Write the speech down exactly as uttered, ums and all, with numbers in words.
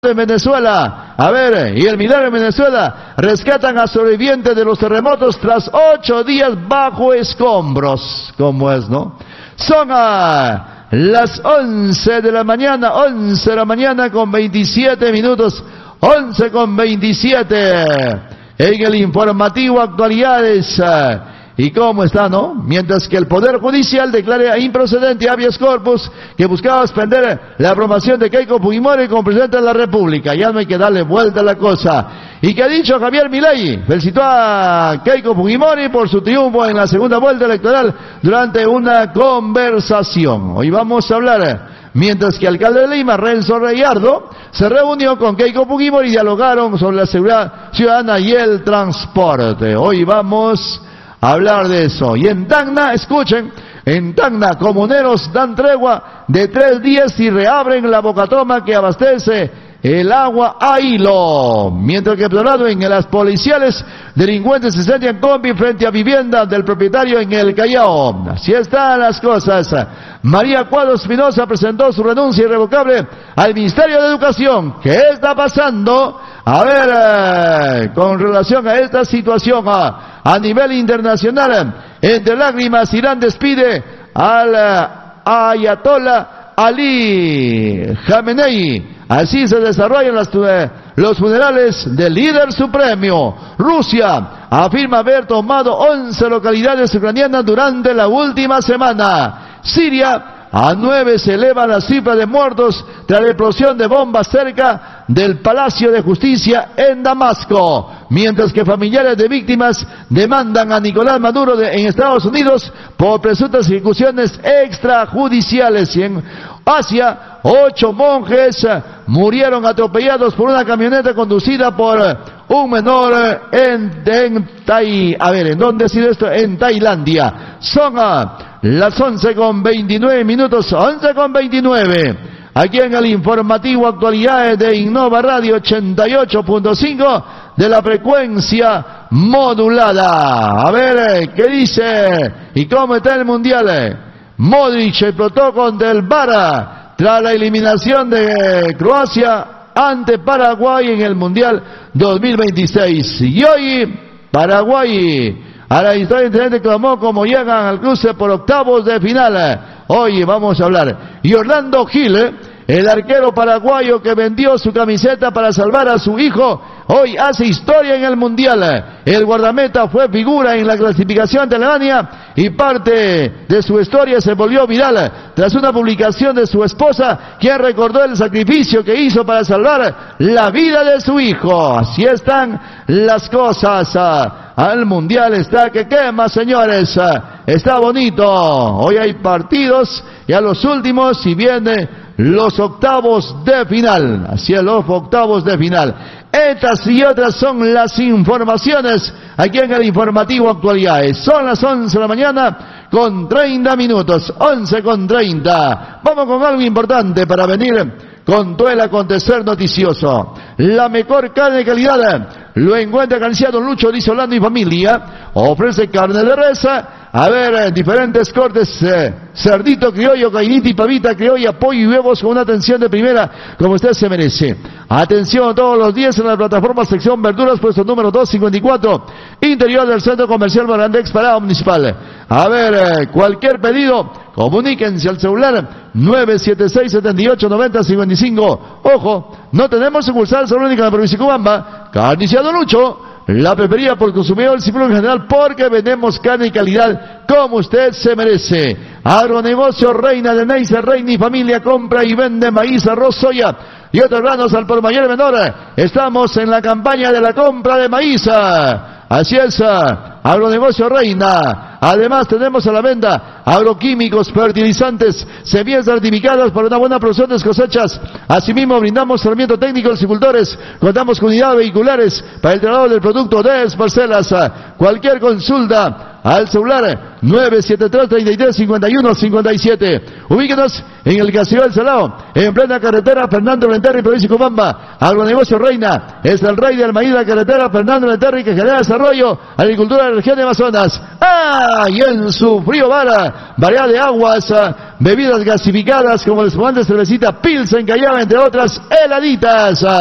de Venezuela. A ver, y el milagro en Venezuela. Rescatan a sobrevivientes de los terremotos tras ocho días bajo escombros. ¿Cómo es, no? Son a las once de la mañana, once de la mañana con veintisiete minutos, once con veintisiete. En el informativo Actualidades. ¿Y cómo está, no? Mientras que el Poder Judicial declara improcedente habeas corpus que buscaba suspender la aprobación de Keiko Fujimori como presidente de la República. Ya no hay que darle vuelta a la cosa. ¿Y qué ha dicho Javier Milei? Felicitó a Keiko Fujimori por su triunfo en la segunda vuelta electoral durante una conversación. Hoy vamos a hablar, mientras que el alcalde de Lima, Renzo Reyardo, se reunió con Keiko Fujimori y dialogaron sobre la seguridad ciudadana y el transporte. Hoy vamos hablar de eso. Y en Tacna, escuchen, en Tacna, comuneros dan tregua de tres días y reabren la bocatoma que abastece el agua a hilo. Mientras que plorado en las policiales, delincuentes se incendian combi frente a vivienda del propietario en el Callao. Así están las cosas. María Cuadro Espinosa presentó su renuncia irrevocable al Ministerio de Educación. ¿Qué está pasando? A ver, eh, con relación a esta situación a, a nivel internacional, entre lágrimas, Irán despide al uh, Ayatollah Ali Khamenei. Así se desarrollan las, eh, los funerales del líder supremo. Rusia afirma haber tomado once localidades ucranianas durante la última semana. Siria, a nueve se eleva la cifra de muertos tras la explosión de bombas cerca del Palacio de Justicia en Damasco. Mientras que familiares de víctimas demandan a Nicolás Maduro de, en Estados Unidos por presuntas ejecuciones extrajudiciales. Y en Asia, ocho monjes murieron atropellados por una camioneta conducida por un menor en, en Tai, a ver, ¿en dónde ha sido esto? En Tailandia. Son a las once con veintinueve minutos, once con veintinueve. Aquí en el informativo Actualidades de Innova Radio ochenta y ocho punto cinco de la frecuencia modulada. A ver, ¿qué dice? ¿Y cómo está el mundial? Modric explotó contra el Bara tras la eliminación de Croacia ante Paraguay en el Mundial dos mil veintiséis. Y hoy, Paraguay, a la historia internet clamó como llegan al cruce por octavos de final. Hoy vamos a hablar. Y Orlando Gil, el arquero paraguayo que vendió su camiseta para salvar a su hijo, hoy hace historia en el Mundial. El guardameta fue figura en la clasificación de Alemania y parte de su historia se volvió viral tras una publicación de su esposa, quien recordó el sacrificio que hizo para salvar la vida de su hijo. Así están las cosas. Al Mundial está que quema, señores. Está bonito. Hoy hay partidos y a los últimos y viene los octavos de final. Así es, los octavos de final. Estas y otras son las informaciones aquí en el informativo Actualidades. Son las once de la mañana con treinta minutos. once con treinta. Vamos con algo importante para venir con todo el acontecer noticioso. La mejor carne de calidad lo encuentra Carnicería Don Lucho, dice Orlando y familia. Ofrece carne de res, a ver, eh, diferentes cortes, eh, cerdito criollo, gallinita y pavita criolla, pollo y huevos con una atención de primera, como usted se merece. Atención todos los días en la plataforma sección verduras, puesto número doscientos cincuenta y cuatro, interior del Centro Comercial Barandex, Parada Municipal. A ver, eh, cualquier pedido, comuníquense al celular nueve siete seis, siete ocho, nueve cero cinco cinco. Ojo, no tenemos sucursal solo única en la provincia de Cubamba. Carnicería Don Lucho, la pepería por consumidor y en general, porque vendemos carne y calidad como usted se merece. Agronegocio Reina de Neisser, Reina y familia compra y vende maíz, arroz, soya y otros granos al por mayor y menor. Estamos en la campaña de la compra de maíz. Así es, Agronegocio Reina. Además tenemos a la venta agroquímicos, fertilizantes, semillas certificadas para una buena producción de cosechas. Asimismo brindamos tratamiento técnico a los agricultores. Contamos con unidades vehiculares para el traslado del producto de parcelas. Cualquier consulta al celular nueve siete tres, treinta y tres, cincuenta y uno, cincuenta y siete. Ubíquenos en el Castillo del Salao, en plena carretera Fernando Lenterri, provincia de Cobamba. Agronegocio Reina es el rey del maíz de la carretera Fernando Lenterri, que genera desarrollo, agricultura de la región de Amazonas. ¡Ah! Y en su frío bar, variedad de aguas, bebidas gasificadas como el espumante cervecita Pilsen Callao, entre otras heladitas.